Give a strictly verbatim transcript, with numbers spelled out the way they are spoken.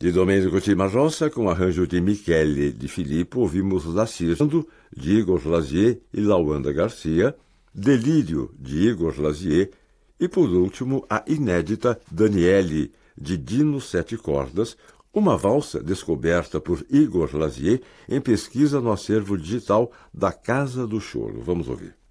De Domenico Cimarosa, com arranjo de Michele de Filippo, ouvimos Laciando, de Igor Lazier e Lawanda Garcia, Delírio, de Igor Lazier, e por último a inédita Daniele, de Dino Sete Cordas, uma valsa descoberta por Igor Lazier em pesquisa no acervo digital da Casa do Choro. Vamos ouvir.